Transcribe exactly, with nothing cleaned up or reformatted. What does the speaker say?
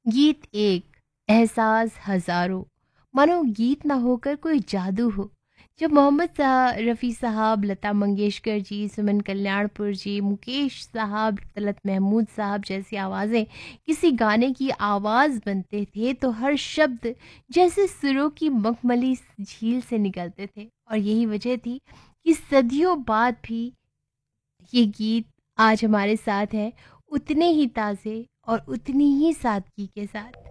गीत एक, एहसास हज़ारों। मानो गीत ना होकर कोई जादू हो। जब मोहम्मद सा रफ़ी साहब, लता मंगेशकर जी, सुमन कल्याणपुर जी, मुकेश साहब, तलत महमूद साहब जैसी आवाज़ें किसी गाने की आवाज़ बनते थे तो हर शब्द जैसे सुरों की मखमली झील से निकलते थे। और यही वजह थी कि सदियों बाद भी ये गीत आज हमारे साथ हैं, उतने ही ताज़े और उतनी ही सादगी के साथ।